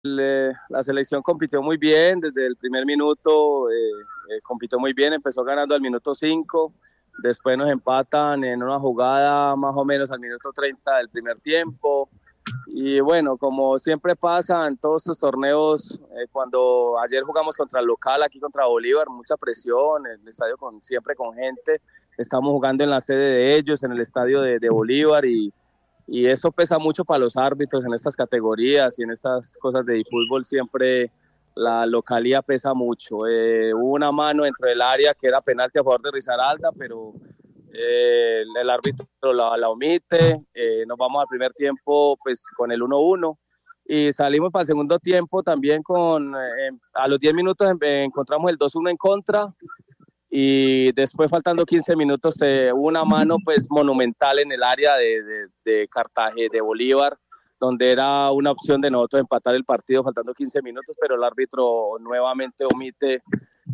La selección compitió muy bien desde el primer minuto, compitió muy bien, empezó ganando al minuto 5, después nos empatan en una jugada más o menos al minuto 30 del primer tiempo. Y bueno, como siempre pasa en todos estos torneos, cuando ayer jugamos contra el local, aquí contra Bolívar, mucha presión, el estadio siempre con gente, estamos jugando en la sede de ellos, en el estadio de Bolívar, y eso pesa mucho para los árbitros en estas categorías y en estas cosas de fútbol, siempre la localía pesa mucho. Hubo una mano dentro del área que era penalti a favor de Risaralda, pero el árbitro la omite. Nos vamos al primer tiempo pues con el 1-1 y salimos para el segundo tiempo también a los 10 minutos encontramos el 2-1 en contra, y después faltando 15 minutos hubo una mano pues monumental en el área de Cartagena, de Bolívar, donde era una opción de nosotros empatar el partido faltando 15 minutos, pero el árbitro nuevamente omite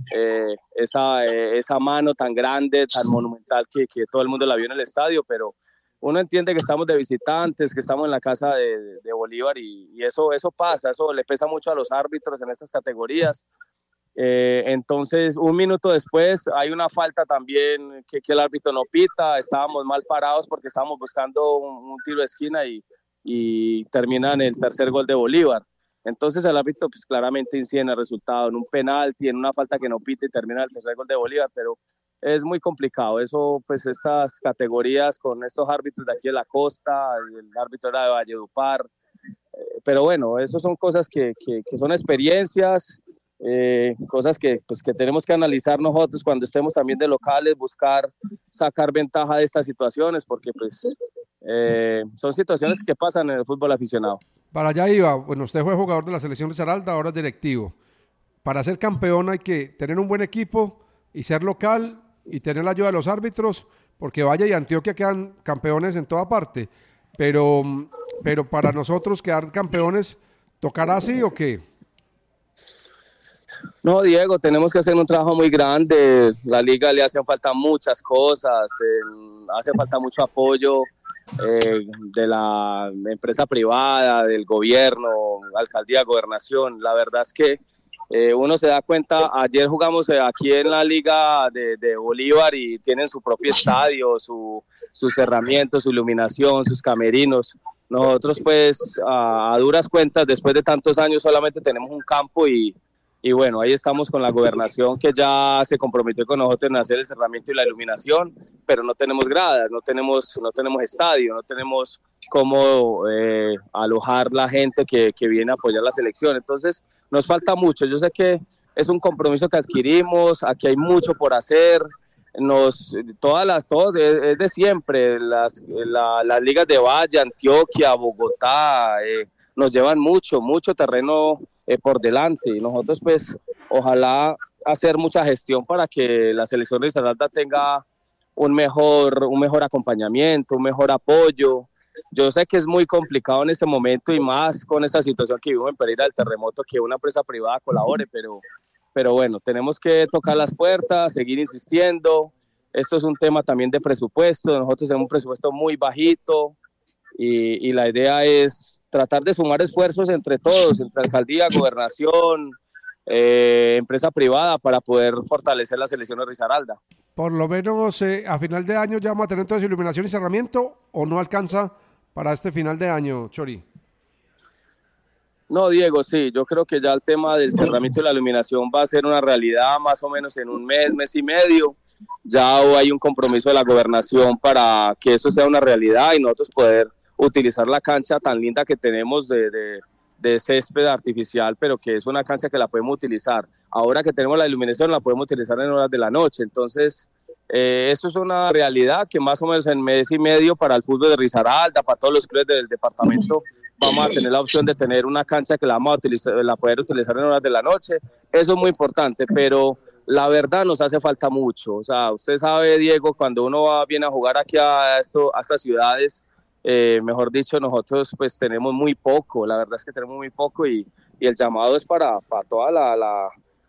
esa mano tan grande, tan monumental que todo el mundo la vio en el estadio, pero uno entiende que estamos de visitantes, que estamos en la casa de Bolívar, y eso pasa, eso le pesa mucho a los árbitros en estas categorías. Entonces, un minuto después hay una falta también que el árbitro no pita, estábamos mal parados porque estábamos buscando un tiro de esquina y termina en el tercer gol de Bolívar. Entonces el árbitro pues claramente incide en el resultado, en un penalti, en una falta que no pita y termina el tercer gol de Bolívar, pero es muy complicado eso, pues estas categorías con estos árbitros de aquí de la costa, el árbitro era de Valledupar, pero bueno, eso son cosas que son experiencias, cosas pues, que tenemos que analizar nosotros cuando estemos también de locales, buscar sacar ventaja de estas situaciones, porque pues son situaciones que pasan en el fútbol aficionado. Para allá iba, bueno, usted fue jugador de la selección de Saralda, ahora es directivo. Para ser campeón hay que tener un buen equipo y ser local y tener la ayuda de los árbitros, porque Valle y Antioquia quedan campeones en toda parte. Pero, pero para nosotros quedar campeones, ¿tocará así o qué? No, Diego, tenemos que hacer un trabajo muy grande. La liga le hacen falta muchas cosas, hace falta mucho apoyo de la empresa privada, del gobierno, alcaldía, gobernación. La verdad es que uno se da cuenta, ayer jugamos aquí en la liga de Bolívar y tienen su propio estadio, sus herramientas, su iluminación, sus camerinos. Nosotros pues a duras cuentas, después de tantos años, solamente tenemos un campo y bueno, ahí estamos con la gobernación que ya se comprometió con nosotros en hacer el cerramiento y la iluminación, pero no tenemos gradas, no tenemos estadio, no tenemos cómo alojar la gente que viene a apoyar la selección. Entonces, nos falta mucho. Yo sé que es un compromiso que adquirimos, aquí hay mucho por hacer. Todo es de siempre, las ligas de Valle, Antioquia, Bogotá, nos llevan mucho terreno por delante, y nosotros pues ojalá hacer mucha gestión para que la selección de Risaralda tenga un mejor acompañamiento, un mejor apoyo. Yo sé que es muy complicado en este momento y más con esa situación que vivimos en Pereira del terremoto, que una empresa privada colabore, pero bueno, tenemos que tocar las puertas, seguir insistiendo. Esto es un tema también de presupuesto, nosotros tenemos un presupuesto muy bajito, y la idea es tratar de sumar esfuerzos entre todos, entre alcaldía, gobernación, empresa privada, para poder fortalecer la selección de Risaralda. Por lo menos a final de año ya vamos a tener entonces iluminación y cerramiento, o no alcanza para este final de año, Chori. No, Diego, sí, yo creo que ya el tema del cerramiento y la iluminación va a ser una realidad más o menos en un mes y medio. Ya hay un compromiso de la gobernación para que eso sea una realidad y nosotros poder utilizar la cancha tan linda que tenemos de césped artificial, pero que es una cancha que la podemos utilizar. Ahora que tenemos la iluminación, la podemos utilizar en horas de la noche. Entonces, eso es una realidad que más o menos en mes y medio para el fútbol de Risaralda, para todos los clubes del departamento, vamos a tener la opción de tener una cancha que la vamos a utilizar, la poder utilizar en horas de la noche. Eso es muy importante, pero la verdad nos hace falta mucho. O sea, usted sabe, Diego, cuando uno viene a jugar aquí a estas ciudades, mejor dicho, nosotros pues tenemos muy poco, la verdad es que tenemos muy poco, y el llamado es para toda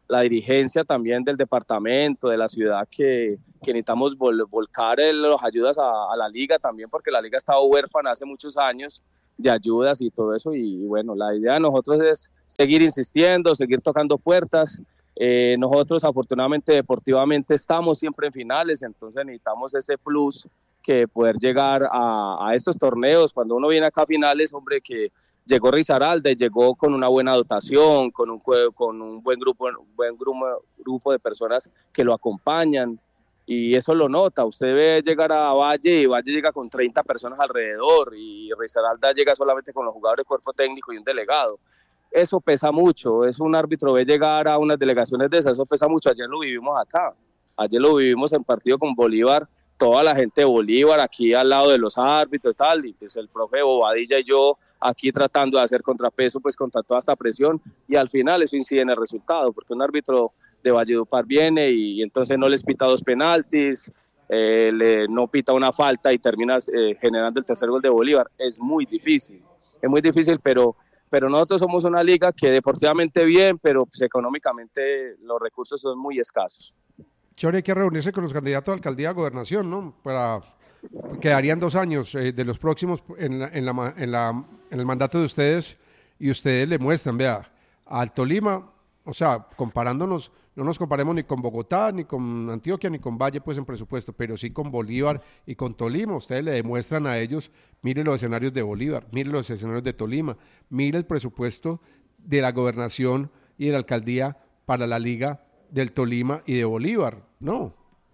la dirigencia también del departamento, de la ciudad, que necesitamos volcar las ayudas a la liga también, porque la liga ha estado huérfana hace muchos años de ayudas y todo eso, y bueno, la idea de nosotros es seguir insistiendo, seguir tocando puertas. Nosotros afortunadamente deportivamente estamos siempre en finales, entonces necesitamos ese plus, que poder llegar a estos torneos. Cuando uno viene acá a finales, hombre, que llegó Risaralda y llegó con una buena dotación, con un grupo de personas que lo acompañan, y eso lo nota. Usted ve llegar a Valle y Valle llega con 30 personas alrededor, y Risaralda llega solamente con los jugadores de cuerpo técnico y un delegado. Eso pesa mucho. Es un árbitro ve llegar a unas delegaciones de esas, eso pesa mucho. Ayer lo vivimos acá, ayer lo vivimos en partido con Bolívar, toda la gente de Bolívar aquí al lado de los árbitros y tal, y pues el profe Bobadilla y yo aquí tratando de hacer contrapeso pues contra toda esta presión, y al final eso incide en el resultado, porque un árbitro de Valledupar viene y entonces no les pita 2 penaltis, no pita una falta y termina generando el tercer gol de Bolívar. Es muy difícil, pero nosotros somos una liga que deportivamente bien, pero pues económicamente los recursos son muy escasos. Chori, hay que reunirse con los candidatos a alcaldía, a gobernación, ¿no? Quedarían 2 años de los próximos en el mandato de ustedes, y ustedes le muestran, vea, al Tolima, o sea, comparándonos, no nos comparemos ni con Bogotá, ni con Antioquia, ni con Valle, pues en presupuesto, pero sí con Bolívar y con Tolima. Ustedes le demuestran a ellos, mire los escenarios de Bolívar, mire los escenarios de Tolima, mire el presupuesto de la gobernación y de la alcaldía para la liga del Tolima y de Bolívar, ¿no?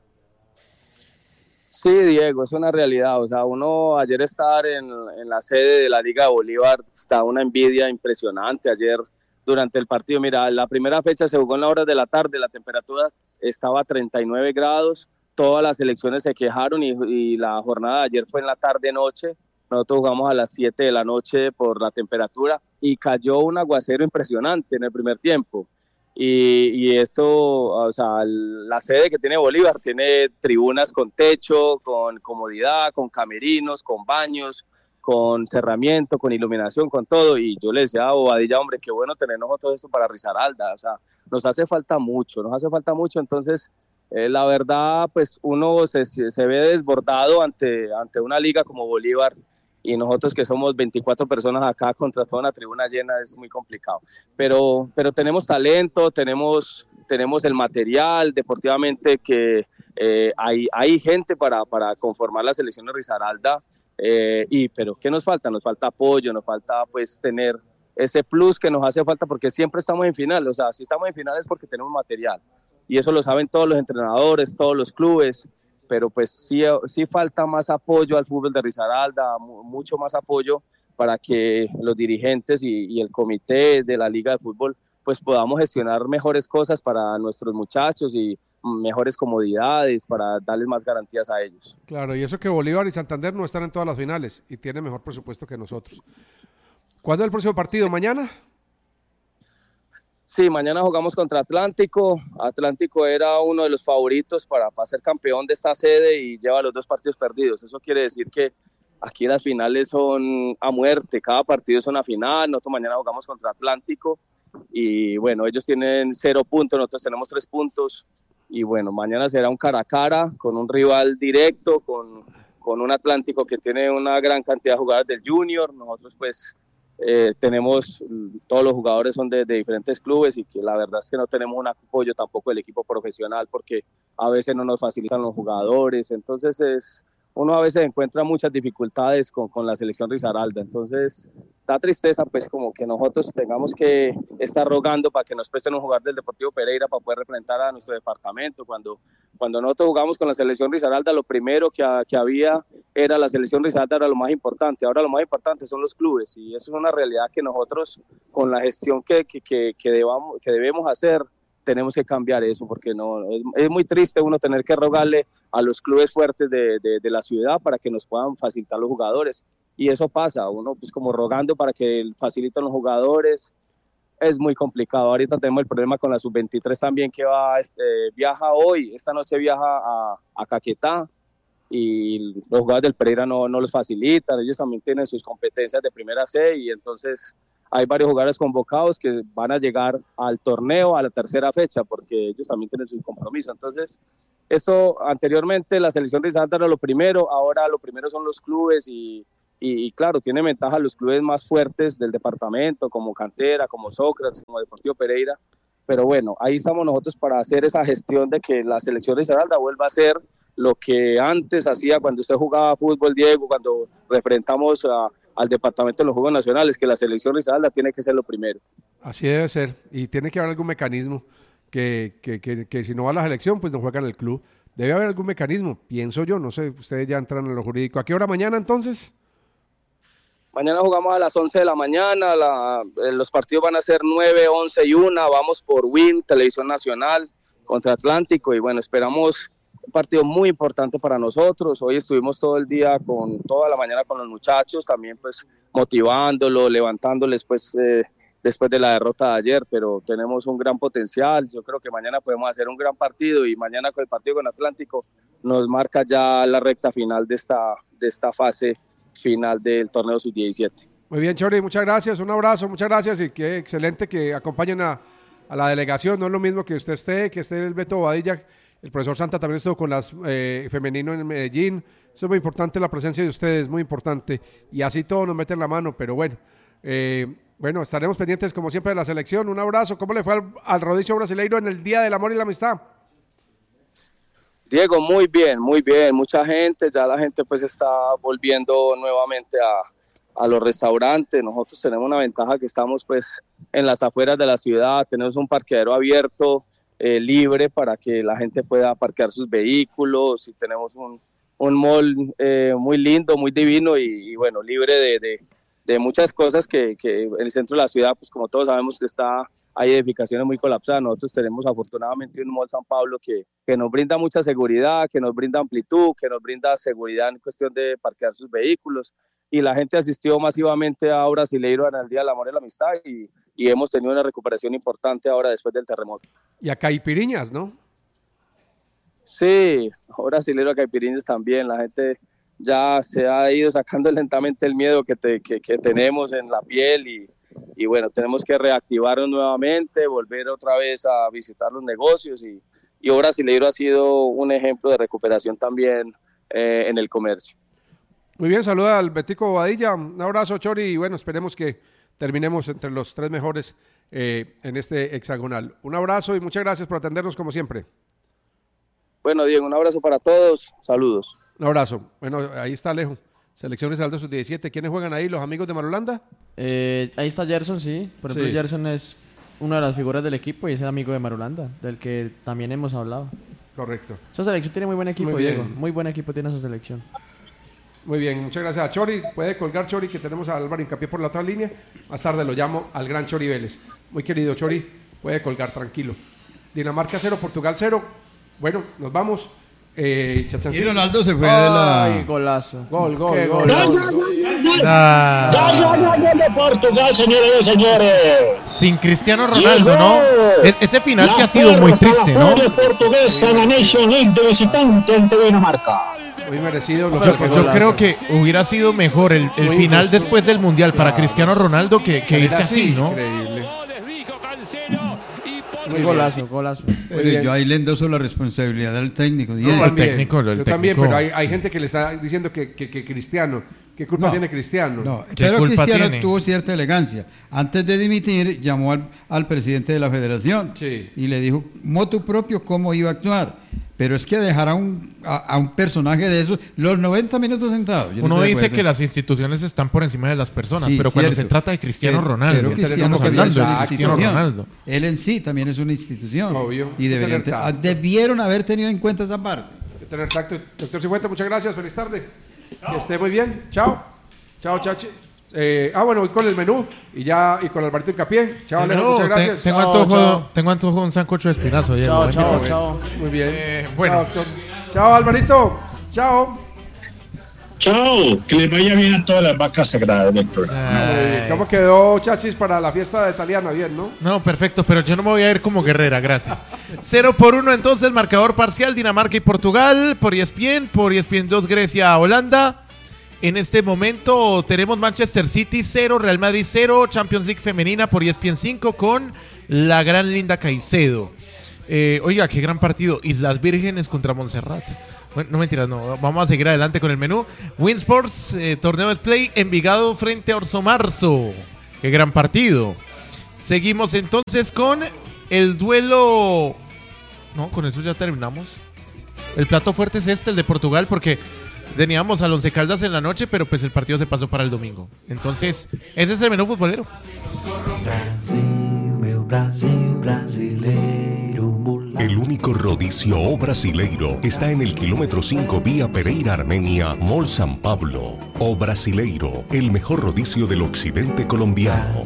Sí, Diego, es una realidad. O sea, uno ayer estar en la sede de la Liga de Bolívar, está una envidia impresionante. Ayer durante el partido, mira, la primera fecha se jugó en las horas de la tarde, la temperatura estaba a 39 grados, todas las selecciones se quejaron, y la jornada de ayer fue en la tarde-noche. Nosotros jugamos a las 7 de la noche por la temperatura, y cayó un aguacero impresionante en el primer tiempo. Y eso, o sea, la sede que tiene Bolívar tiene tribunas con techo, con comodidad, con camerinos, con baños, con cerramiento, con iluminación, con todo. Y yo le decía a Bobadilla, hombre, qué bueno tener nosotros esto para Risaralda. O sea, nos hace falta mucho, nos hace falta mucho. Entonces, la verdad, pues uno se ve desbordado ante una liga como Bolívar, y nosotros que somos 24 personas acá contra toda una tribuna llena es muy complicado. Pero tenemos talento, tenemos el material deportivamente, que hay gente para conformar la selección de Risaralda, pero ¿qué nos falta? Nos falta apoyo, nos falta pues tener ese plus que nos hace falta, porque siempre estamos en final. O sea, si estamos en final es porque tenemos material, y eso lo saben todos los entrenadores, todos los clubes, pero pues sí falta más apoyo al fútbol de Risaralda, mucho más apoyo, para que los dirigentes y el comité de la Liga de Fútbol pues podamos gestionar mejores cosas para nuestros muchachos, y mejores comodidades para darles más garantías a ellos. Claro, y eso que Bolívar y Santander no están en todas las finales y tienen mejor presupuesto que nosotros. ¿Cuándo es el próximo partido? ¿Mañana? Sí, mañana jugamos contra Atlántico. Atlántico era uno de los favoritos para ser campeón de esta sede, y lleva los 2 partidos perdidos. Eso quiere decir que aquí las finales son a muerte, cada partido es una final. Nosotros mañana jugamos contra Atlántico, y bueno, ellos tienen 0 puntos, nosotros tenemos 3 puntos, y bueno, mañana será un cara a cara con un rival directo, con un Atlántico que tiene una gran cantidad de jugadores del Junior. Nosotros pues todos los jugadores son de diferentes clubes, y que la verdad es que no tenemos un apoyo tampoco del equipo profesional, porque a veces no nos facilitan los jugadores. Entonces uno a veces encuentra muchas dificultades con la selección Risaralda. Entonces da tristeza pues como que nosotros tengamos que estar rogando para que nos presten un jugador del Deportivo Pereira para poder representar a nuestro departamento, cuando nosotros jugamos con la selección Risaralda, lo primero que había era la selección Risaralda, era lo más importante. Ahora lo más importante son los clubes, y eso es una realidad que nosotros, con la gestión que debemos hacer, tenemos que cambiar eso, porque no es muy triste uno tener que rogarle a los clubes fuertes de la ciudad para que nos puedan facilitar los jugadores, y eso pasa, uno pues como rogando para que faciliten los jugadores. Es muy complicado. Ahorita tenemos el problema con la sub-23 también, que viaja hoy, esta noche viaja a Caquetá, y los jugadores del Pereira no los facilitan. Ellos también tienen sus competencias de primera C, y entonces hay varios jugadores convocados que van a llegar al torneo a la tercera fecha, porque ellos también tienen su compromiso. Entonces, esto anteriormente la selección de Risaralda era lo primero, ahora lo primero son los clubes y claro, tiene ventaja los clubes más fuertes del departamento, como Cantera, como Sócrates, como Deportivo Pereira, pero bueno, ahí estamos nosotros para hacer esa gestión de que la selección de Risaralda vuelva a ser lo que antes hacía cuando usted jugaba fútbol, Diego, cuando representamos al departamento de los Juegos Nacionales, que la selección de Risaralda tiene que ser lo primero. Así debe ser, y tiene que haber algún mecanismo que si no va a la selección, pues no juega en el club. Debe haber algún mecanismo, pienso yo, no sé, ustedes ya entran en lo jurídico. ¿A qué hora mañana entonces? Mañana jugamos a las 11 de la mañana, los partidos van a ser 9, 11 y 1, vamos por WIN, Televisión Nacional, contra Atlántico, y bueno, esperamos un partido muy importante para nosotros. Hoy estuvimos toda la mañana con los muchachos, también pues motivándolos, levantándoles pues después de la derrota de ayer, pero tenemos un gran potencial. Yo creo que mañana podemos hacer un gran partido, y mañana con el partido con Atlántico nos marca ya la recta final de esta fase final del torneo sub-17. Muy bien, Chori, muchas gracias, un abrazo, muchas gracias, y qué excelente que acompañen a la delegación. No es lo mismo que usted que esté el Beto Bobadilla, el profesor Santa también estuvo con las femenino en Medellín. Eso es muy importante, la presencia de ustedes, muy importante, y así todos nos meten la mano, pero bueno, estaremos pendientes como siempre de la selección. Un abrazo. ¿Cómo le fue al Rodicio Brasileiro en el Día del Amor y la Amistad? Diego, muy bien, mucha gente, ya la gente pues está volviendo nuevamente a los restaurantes. Nosotros tenemos una ventaja que estamos pues en las afueras de la ciudad, tenemos un parqueadero abierto, libre para que la gente pueda parquear sus vehículos, y tenemos un mall muy lindo, muy divino y bueno, libre de muchas cosas que en el centro de la ciudad, pues como todos sabemos que hay edificaciones muy colapsadas. Nosotros tenemos afortunadamente un mall San Pablo que nos brinda mucha seguridad, que nos brinda amplitud, que nos brinda seguridad en cuestión de parquear sus vehículos, y la gente asistió masivamente a Brasileiro en el Día del Amor y la Amistad, y hemos tenido una recuperación importante ahora después del terremoto. Y a Caipiriñas, ¿no? Sí, Brasileiro a Caipiriñas también, la gente ya se ha ido sacando lentamente el miedo que tenemos en la piel, y bueno, tenemos que reactivarnos nuevamente, volver otra vez a visitar los negocios, y Brasileiro ha sido un ejemplo de recuperación también en el comercio. Muy bien, saluda al Betico Bobadilla, un abrazo, Chori, y bueno, esperemos que terminemos entre los 3 mejores en este hexagonal. Un abrazo y muchas gracias por atendernos como siempre. Bueno, Diego, un abrazo para todos, saludos. Un abrazo. Bueno, ahí está Alejo. Selección Risaralda sub-17. ¿Quiénes juegan ahí? ¿Los amigos de Marulanda? Ahí está Gerson, sí. Por ejemplo, Sí. Gerson es una de las figuras del equipo y es el amigo de Marulanda, del que también hemos hablado. Correcto. Esa selección tiene muy buen equipo, Muy bien. Diego. Muy buen equipo tiene esa selección. Muy bien, muchas gracias a Chori. Puede colgar Chori, que tenemos a Álvaro Hincapié por la otra línea. Más tarde lo llamo al gran Chori Vélez. Muy querido Chori, puede colgar, tranquilo. Dinamarca 0, Portugal 0. Bueno, nos vamos. Y Chachancito. Ronaldo se fue de la... Ay, golazo. Gol. Qué Gol. Ah. Gol de Portugal, señores y señores. Sin Cristiano Ronaldo, ¿no? Ese final sí ha sido muy triste, ¿no? Portuguesa en la Nation League de visitante ante Dinamarca. Muy merecido. Yo creo que hubiera sido mejor el Muy final injusto. después del Mundial para Claro. Cristiano Ronaldo que irse así, ¿no? Increíble. Muy golazo. Pero bien. yo ahí le endoso la responsabilidad al técnico. No, Diego. al técnico, el yo también, técnico. pero hay gente que le está diciendo que Cristiano, ¿qué culpa No. tiene Cristiano? No, ¿Qué pero culpa Cristiano tiene? tuvo cierta elegancia. Antes de dimitir, llamó al presidente de la federación Sí. y le dijo, motu propio, cómo iba a actuar. Pero es que dejar a un personaje de esos los 90 minutos sentados. Yo no Uno estoy de dice acuerdo. que las instituciones están por encima de las personas, Sí, pero cuando cierto. se trata de Cristiano Pero Ronaldo, Cristiano estamos también hablando es de una Cristiano institución. Ronaldo. Él en sí también es una institución. Obvio. Y Tener tacto. debieron haber tenido en cuenta esa parte. Hay que tener tacto. Doctor Cifuentes, muchas gracias, feliz tarde. Que esté muy bien. Chao. Chao, chachi. Bueno, voy con el menú y con Alberto Hincapié. Chao, Alejo, No, muchas gracias. Tengo Chao, antojo, chao. tengo antojo de un sancocho de espinazo. Diego, Chao, ¿eh? chao, Bueno, chao. Muy bien. Bueno. Chao, doctor. Chao, Alvarito. Chao. Chao, que les vaya bien a todas las vacas sagradas del programa. Ay. ¿Cómo quedó, chachis, para la fiesta de Italiana? Bien, ¿no? No, perfecto, pero yo no me voy a ir como guerrera, gracias. 0-1 entonces, marcador parcial, Dinamarca y Portugal, por ESPN 2 Grecia, Holanda. En este momento tenemos Manchester City 0, Real Madrid 0, Champions League femenina por ESPN 5 con la gran Linda Caicedo. Oiga, qué gran partido. Islas Vírgenes contra Montserrat. Bueno, no mentiras, no. Vamos a seguir adelante con el menú. Winsports, torneo de play, Envigado frente a Orso Marzo. Qué gran partido. Seguimos entonces con el duelo. No, con eso ya terminamos. El plato fuerte es el de Portugal, porque teníamos al Once Caldas en la noche, pero pues el partido se pasó para el domingo. Entonces, ese es el menú futbolero. El único rodicio o brasileiro está en el kilómetro 5 vía Pereira Armenia, Mall San Pablo. O Brasileiro, el mejor rodicio del occidente colombiano.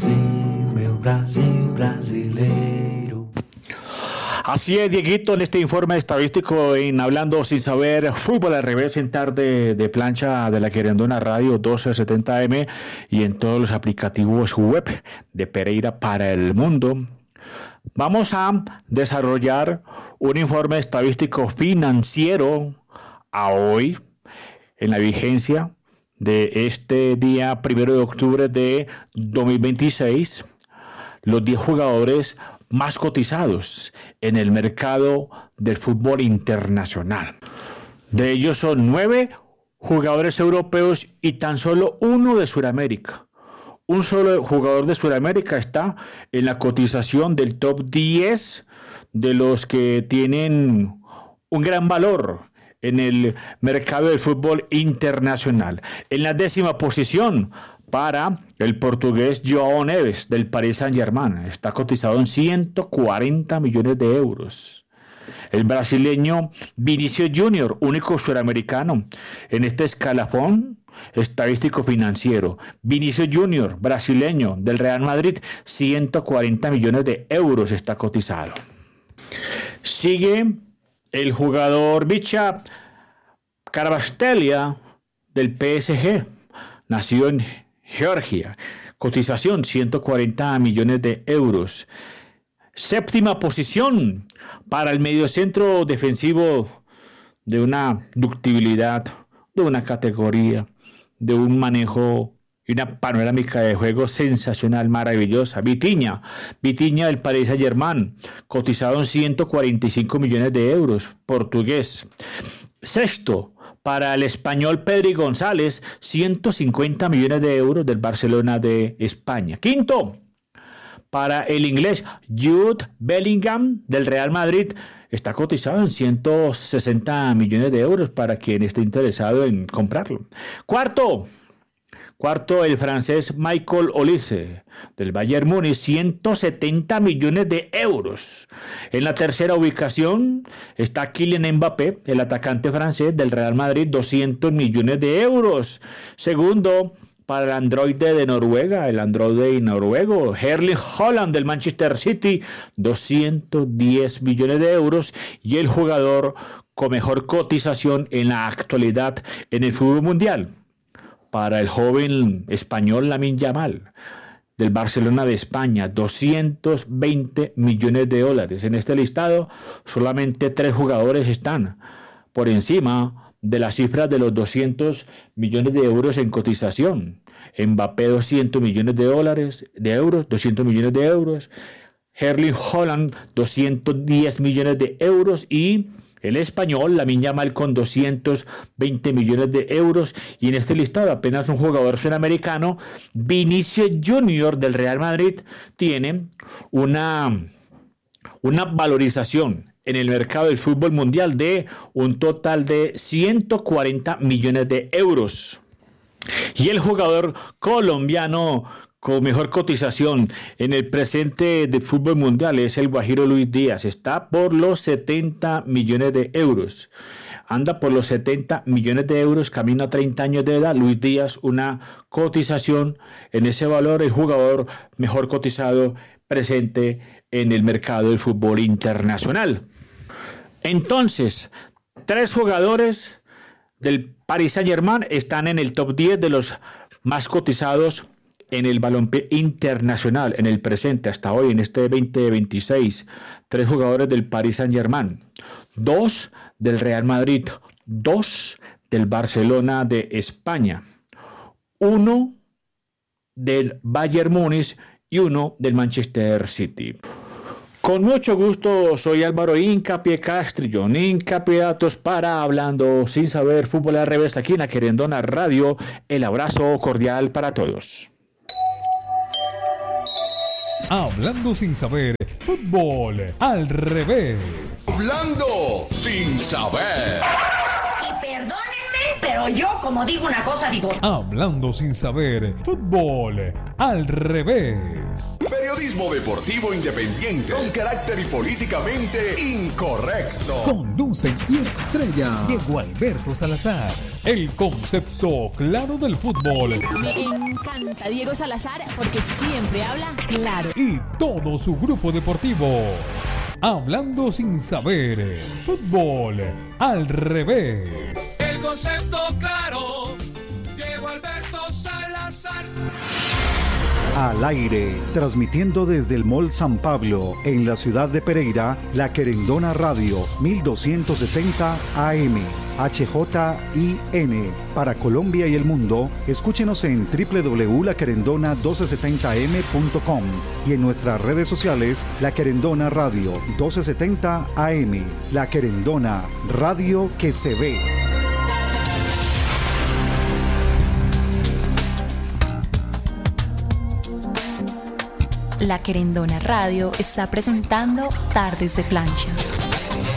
Así es, Dieguito, en este informe estadístico en Hablando Sin Saber, Fútbol al Revés en tarde de plancha de la Querendona Radio 1270M y en todos los aplicativos web de Pereira para el mundo. Vamos a desarrollar un informe estadístico financiero a hoy, en la vigencia de este día 1 de octubre de 2026, los 10 jugadores más cotizados en el mercado del fútbol internacional. De ellos son 9 jugadores europeos y tan solo uno de Sudamérica. Un solo jugador de Sudamérica está en la cotización del top 10 de los que tienen un gran valor en el mercado del fútbol internacional. En la 10ª posición para el portugués João Neves del Paris Saint-Germain. Está cotizado en 140 millones de euros. El brasileño Vinicius Junior, único suramericano en este escalafón estadístico financiero. Vinicius Junior, brasileño del Real Madrid, 140 millones de euros está cotizado. Sigue el jugador Bicha Kvaratskhelia del PSG, nacido en Georgia, cotización 140 millones de euros. 7ª posición para el mediocentro defensivo de una ductibilidad, de una categoría, de un manejo y una panorámica de juego sensacional, maravillosa. Vitinha del Paris Saint-Germain, cotizado en 145 millones de euros, portugués. 6º para el español Pedri González, 150 millones de euros del Barcelona de España. 5º para el inglés Jude Bellingham del Real Madrid, está cotizado en 160 millones de euros para quien esté interesado en comprarlo. Cuarto, el francés Michael Olise del Bayern Múnich, 170 millones de euros. En la 3ª ubicación está Kylian Mbappé, el atacante francés del Real Madrid, 200 millones de euros. Segundo, para el androide de Noruega, el androide noruego, Erling Haaland del Manchester City, 210 millones de euros. Y el jugador con mejor cotización en la actualidad en el fútbol mundial, para el joven español Lamine Yamal del Barcelona de España, 220 millones de dólares. En este listado solamente 3 jugadores están por encima de las cifras de los 200 millones de euros en cotización. Mbappé 200 millones de euros, 200 millones de euros. Erling Haaland 210 millones de euros y el español Lamine Yamal con 220 millones de euros. Y en este listado apenas un jugador sudamericano, Vinicius Junior del Real Madrid, tiene una valorización en el mercado del fútbol mundial de un total de 140 millones de euros. Y el jugador colombiano con mejor cotización en el presente del fútbol mundial es el guajiro Luis Díaz. Está por los 70 millones de euros. Anda por los 70 millones de euros, camino a 30 años de edad. Luis Díaz, una cotización en ese valor, el jugador mejor cotizado presente en el mercado del fútbol internacional. Entonces, 3 jugadores del Paris Saint-Germain están en el top 10 de los más cotizados en el balompié internacional, en el presente, hasta hoy, en este 2026. 3 jugadores del Paris Saint-Germain, 2 del Real Madrid, 2 del Barcelona de España. 1 del Bayern Múnich y 1 del Manchester City. Con mucho gusto, soy Álvaro Hincapié Castrillón, Hincapié Datos para Hablando Sin Saber Fútbol al Revés, aquí en la Querendona Radio. El abrazo cordial para todos. Hablando Sin Saber Fútbol al Revés. Hablando Sin Saber. Y perdónenme, pero yo como digo una cosa digo. Hablando Sin Saber Fútbol al Revés. Periodismo deportivo independiente con carácter y políticamente incorrecto. Conducen y estrella Diego Alberto Salazar. El concepto claro del fútbol. Me encanta Diego Salazar porque siempre habla claro. Y todo su grupo deportivo. Hablando Sin Saber Fútbol al Revés. El concepto claro, Diego Alberto Salazar. Al aire, transmitiendo desde el Mall San Pablo, en la ciudad de Pereira, La Querendona Radio, 1270 AM, HJIN. Para Colombia y el mundo, escúchenos en www.laquerendona1270am.com y en nuestras redes sociales, La Querendona Radio 1270 AM. La Querendona, radio que se ve. La Querendona Radio está presentando Tardes de Plancha.